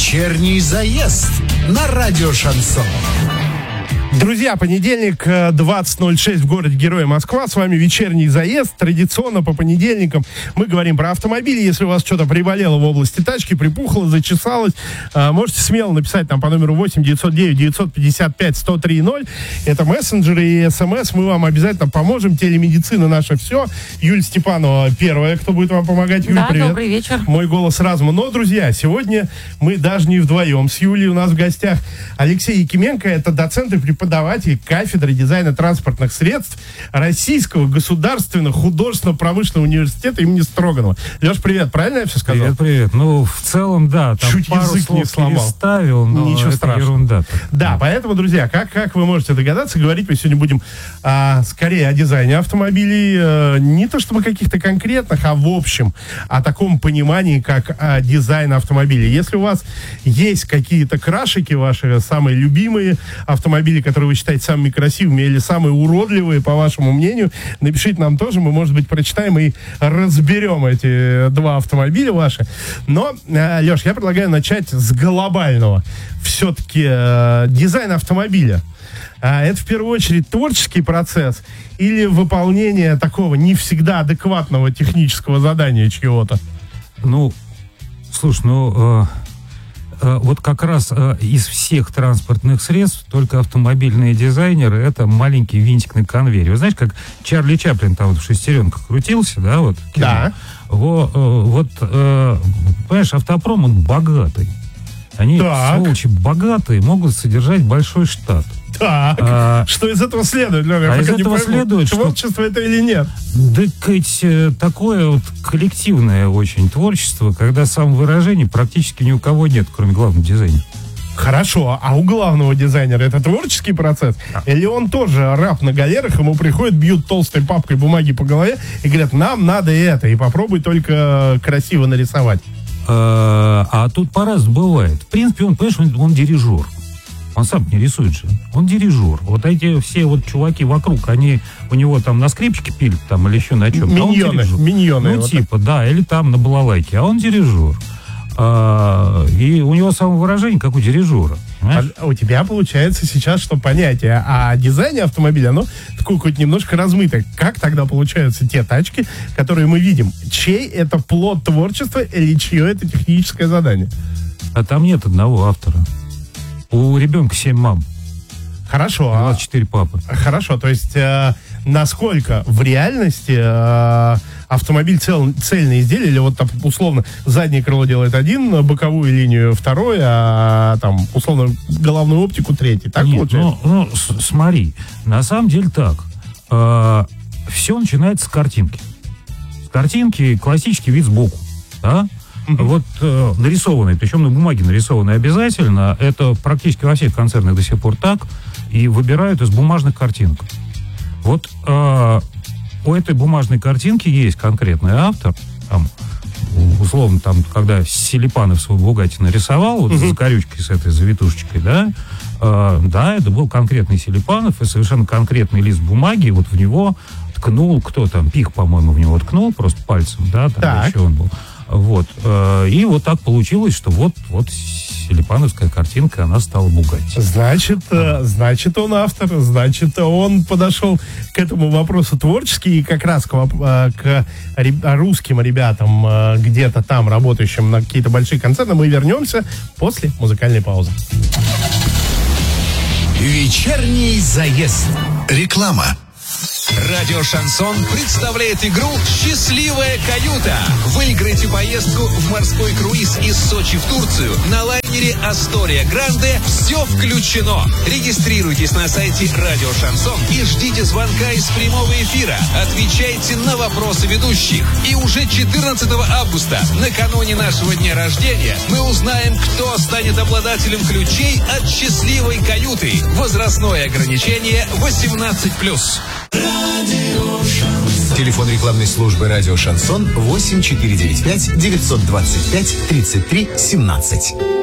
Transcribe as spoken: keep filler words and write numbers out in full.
Вечерний заезд на радио «Шансон». Друзья, понедельник, двадцать ноль шесть в городе Героя Москва. С вами вечерний заезд. Традиционно по понедельникам мы говорим про автомобили. Если у вас что-то приболело в области тачки, припухло, зачесалось, можете смело написать нам по номеру восемь девятьсот девять девятьсот пятьдесят пять сто три ноль. Это мессенджеры и смс. Мы вам обязательно поможем. Телемедицина наша все. Юль Степанова первая, кто будет вам помогать. Юль, да, привет. Добрый вечер. Мой голос разума. Но, друзья, сегодня мы даже не вдвоем с Юлей. У нас в гостях Алексей Якименко. Это доцент и преподаватель кафедры дизайна транспортных средств Российского государственного художественно-промышленного университета имени Строганова. Леш, привет, правильно я все сказал? Привет, привет. Ну, в целом, да, там чуть пару язык слов не сломал. переставил, но ничего это страшного. ерунда. Да, поэтому, друзья, как, как вы можете догадаться, говорить мы сегодня будем а, скорее о дизайне автомобилей, а, не то чтобы каких-то конкретных, а в общем, о таком понимании, как а, дизайн автомобилей. Если у вас есть какие-то крашики ваши, самые любимые автомобили, которые вы считаете самыми красивыми или самые уродливые, по вашему мнению, напишите нам тоже, мы, может быть, прочитаем и разберем эти два автомобиля ваши. Но, э, Леш, я предлагаю начать с глобального. Все-таки э, дизайн автомобиля. Э, это в первую очередь творческий процесс или выполнение такого не всегда адекватного технического задания чего-то? Ну, слушай, ну... Э... Вот как раз э, из всех транспортных средств только автомобильные дизайнеры — это маленький винтик на конвейере. Вы знаете, как Чарли Чаплин там вот в шестеренках крутился, да? Вот, да. Во, э, вот, э, понимаешь, автопром, он богатый. Они, так. сволочи, богатые, могут содержать большой штат. Так, а, что из этого следует, Лёля? А из этого следует, что... Творчество это или нет? Да, ведь такое вот коллективное очень творчество, когда самовыражений практически ни у кого нет, кроме главного дизайнера. Хорошо, а у главного дизайнера это творческий процесс? А. Или он тоже раб на галерах, ему приходят, бьют толстой папкой бумаги по голове и говорят, нам надо это, и попробуй только красиво нарисовать? А, а тут по-разному бывает. В принципе, он, понимаешь, он, он дирижер. Он сам не рисует же. Он дирижер. Вот эти все вот чуваки вокруг, они у него там на скрипчике пилят там или еще на чем. Миньоны. А миньоны. Ну, вот типа, так. Да, или там на балалайке. А он дирижер. А, и у него самовыражение, как у дирижера. А, у тебя получается сейчас что понятие о дизайне автомобиля, оно такое какое-то немножко размытое. Как тогда получаются те тачки, которые мы видим? Чей это плод творчества или чье это техническое задание? А там нет одного автора. У ребенка семь мам. Хорошо. двадцать четыре папы. Хорошо, то есть э, насколько в реальности э, автомобиль цел, цельное изделие, или вот там условно заднее крыло делает один, боковую линию второй, а там условно головную оптику третий. Так Нет, получается? ну, ну с- смотри, на самом деле так. Э, все начинается с картинки. С картинки классический вид сбоку. Да? Вот э, нарисованный, причем на бумаге нарисованный обязательно, это практически во всех концернах до сих пор так, и выбирают из бумажных картинок. Вот э, у этой бумажной картинки есть конкретный автор, там, условно, там, когда Селипанов свой Бугатти нарисовал, вот с корючкой, с этой завитушечкой, да, э, да, это был конкретный Селипанов, и совершенно конкретный лист бумаги, вот в него ткнул, кто там, Пих, по-моему, в него ткнул, просто пальцем, да, там Так. еще он был. Вот. И вот так получилось, что вот, вот селипановская картинка, она стала Бугатти. Значит, э, значит, он автор, значит, он подошел к этому вопросу творчески, и как раз к, воп- к ре- русским ребятам, э, где-то там работающим на какие-то большие концерны, мы вернемся после музыкальной паузы. Вечерний заезд. Реклама. Радио «Шансон» представляет игру «Счастливая каюта». Выиграйте поездку в морской круиз из Сочи в Турцию на лайнере «Астория Гранде». Все включено. Регистрируйтесь на сайте «Радио Шансон» и ждите звонка из прямого эфира. Отвечайте на вопросы ведущих. И уже четырнадцатого августа, накануне нашего дня рождения, мы узнаем, кто станет обладателем ключей от «Счастливой каюты». Возрастное ограничение восемнадцать плюс. Телефон рекламной службы «Радио Шансон» восемь четыре девять пять девятьсот двадцать пять тридцать три семнадцать.